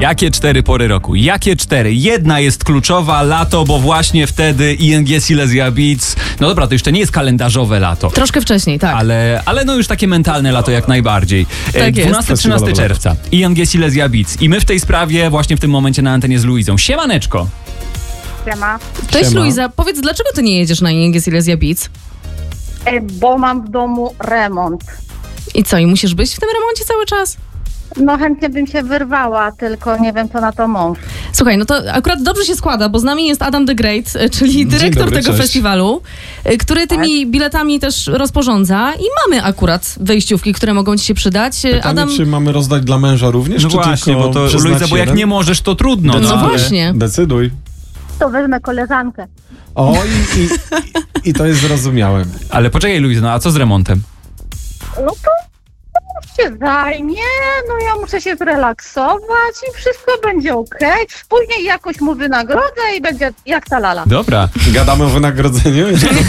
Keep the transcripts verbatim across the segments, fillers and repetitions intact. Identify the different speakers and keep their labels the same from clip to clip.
Speaker 1: Jakie cztery pory roku? Jakie cztery? Jedna jest kluczowa, lato, bo właśnie wtedy I N G Silesia Beats. No dobra, to jeszcze nie jest kalendarzowe lato.
Speaker 2: Troszkę wcześniej, tak.
Speaker 1: Ale, ale no już takie mentalne lato jak najbardziej.
Speaker 2: Tak jest.
Speaker 1: dwunastego trzynastego czerwca. I N G Silesia Beats. I my w tej sprawie właśnie w tym momencie na antenie z Luizą. Siemaneczko.
Speaker 3: Siema.
Speaker 2: Cześć
Speaker 4: Siema.
Speaker 2: Luiza, powiedz, dlaczego ty nie jedziesz na I N G Silesia Beats?
Speaker 3: E, bo mam w domu remont.
Speaker 2: I co, i musisz być w tym remoncie cały czas?
Speaker 3: No chętnie bym się wyrwała, tylko nie wiem, co na to mąż.
Speaker 2: Słuchaj, no to akurat dobrze się składa, bo z nami jest Adam the Great, e, czyli dyrektor
Speaker 4: dobry,
Speaker 2: tego
Speaker 4: cześć.
Speaker 2: festiwalu, e, który tymi biletami też rozporządza i mamy akurat wejściówki, które mogą ci się przydać. E,
Speaker 4: Pytanie,
Speaker 2: Adam,
Speaker 4: czy mamy rozdać dla męża również,
Speaker 1: No
Speaker 4: czy
Speaker 1: właśnie,
Speaker 4: tylko
Speaker 1: bo to
Speaker 4: przyznać
Speaker 1: Luiza, bo jak
Speaker 4: jeden?
Speaker 1: nie możesz, to trudno.
Speaker 2: no
Speaker 1: ale-
Speaker 2: właśnie.
Speaker 4: Decyduj.
Speaker 3: To wezmę koleżankę.
Speaker 4: O, i, i, i to jest zrozumiałe.
Speaker 1: Ale poczekaj, Luiza, no a co z remontem?
Speaker 3: No to to się zajmie, no ja muszę się zrelaksować i wszystko będzie okej. Później jakoś mu wynagrodzę i będzie jak ta lala.
Speaker 1: Dobra.
Speaker 4: Gadamy o wynagrodzeniu?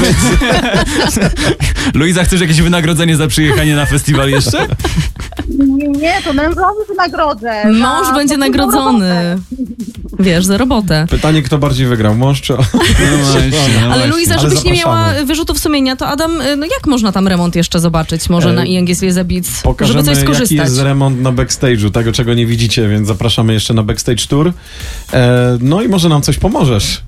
Speaker 1: Luiza, chcesz jakieś wynagrodzenie za przyjechanie na festiwal jeszcze?
Speaker 3: Nie, nie, to mężowi wynagrodzę.
Speaker 2: Mąż
Speaker 3: za
Speaker 2: będzie
Speaker 3: taką
Speaker 2: nagrodzony. Wiesz, za robotę.
Speaker 4: Pytanie, kto bardziej wygrał, mąż czy...
Speaker 1: No właśnie, no
Speaker 2: Ale
Speaker 1: właśnie.
Speaker 2: Luiza,
Speaker 4: Ale
Speaker 2: żebyś nie miała
Speaker 4: zapraszamy.
Speaker 2: wyrzutów sumienia, to Adam, e, no jak można tam remont jeszcze zobaczyć? Może
Speaker 4: E,
Speaker 2: na I N G Silesia Beats,
Speaker 4: Pokażemy,
Speaker 2: żeby coś
Speaker 4: jaki
Speaker 2: skorzystać.
Speaker 4: jest remont na backstage'u, tego czego nie widzicie, więc zapraszamy jeszcze na backstage tour. E, no i może nam coś pomożesz.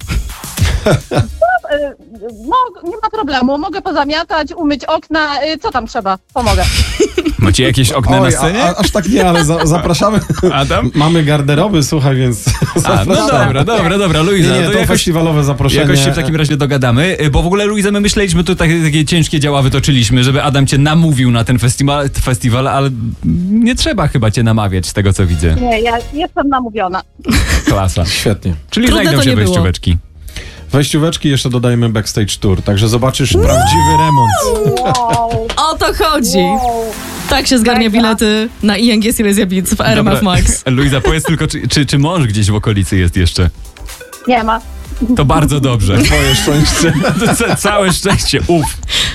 Speaker 3: E, mo- nie ma problemu, mogę pozamiatać, umyć okna, e, co tam trzeba, pomogę.
Speaker 1: Macie jakieś okna na
Speaker 4: Oj,
Speaker 1: scenie?
Speaker 4: a, a, aż tak nie, ale za, zapraszamy.
Speaker 1: Adam?
Speaker 4: Mamy garderoby, słuchaj, więc
Speaker 1: A, no
Speaker 4: zapraszamy.
Speaker 1: dobra, dobra, dobra, Luiza,
Speaker 4: Nie, nie,
Speaker 1: to
Speaker 4: to
Speaker 1: jakoś,
Speaker 4: festiwalowe zaproszenie.
Speaker 1: jakoś się w takim razie dogadamy, bo w ogóle, Luiza, my myśleliśmy, tu takie, takie ciężkie działa wytoczyliśmy, żeby Adam cię namówił na ten festiwal, festiwal, ale nie trzeba chyba cię namawiać z tego, co widzę.
Speaker 3: Nie, ja jestem namówiona.
Speaker 1: Klasa.
Speaker 4: Świetnie.
Speaker 1: Czyli
Speaker 2: Trudne
Speaker 1: znajdą
Speaker 2: to
Speaker 1: się
Speaker 2: nie było.
Speaker 1: wejścióweczki.
Speaker 4: Wejścióweczki jeszcze dodajemy backstage tour, także zobaczysz prawdziwy remont.
Speaker 3: Wow,
Speaker 2: O to chodzi.
Speaker 3: wow.
Speaker 2: Tak się zgarnia
Speaker 3: Mega.
Speaker 2: bilety na I N G Silesia Beats w R M F
Speaker 1: Dobra.
Speaker 2: Max.
Speaker 1: Luiza, powiedz tylko, czy, czy, czy mąż gdzieś w okolicy jest jeszcze?
Speaker 3: Nie ma.
Speaker 1: To bardzo dobrze.
Speaker 4: Twoje szczęście.
Speaker 1: To ca- całe szczęście, uff.